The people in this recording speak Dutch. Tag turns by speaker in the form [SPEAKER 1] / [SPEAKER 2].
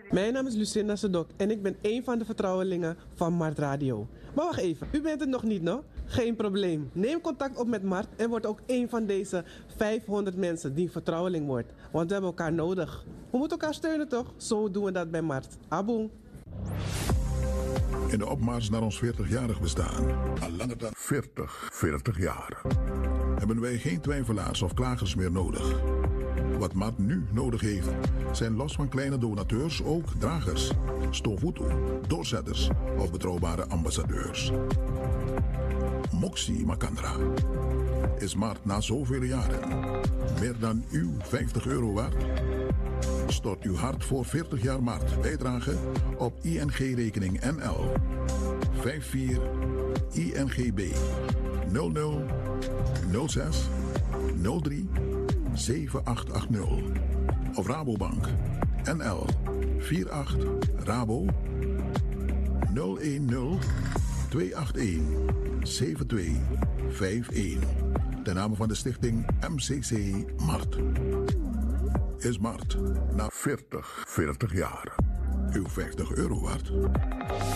[SPEAKER 1] Mijn naam is Lucinda Sedok en ik ben een van de vertrouwelingen van Mart Radio. Maar wacht even, u bent het nog niet, no? Geen probleem. Neem contact op met Mart en word ook een van deze 500 mensen die vertrouweling wordt. Want we hebben elkaar nodig. We moeten elkaar steunen, toch? Zo doen we dat bij Mart. Aboen.
[SPEAKER 2] In de opmars naar ons 40-jarig bestaan, al langer dan 40 jaar, hebben wij geen twijfelaars of klagers meer nodig. Wat Mart nu nodig heeft, zijn los van kleine donateurs ook dragers, stoomvoeto, doorzetters of betrouwbare ambassadeurs. Moxie Makandra. Is Mart na zoveel jaren meer dan uw €50 waard? Stort uw hart voor 40 jaar Mart bijdrage op ING-rekening NL 54 INGB 00 06 03 7880 of Rabobank NL 48 Rabo 010 281 7251. Ten name van de stichting MCC Mart. Is Mart na 40 jaar uw €50 waard?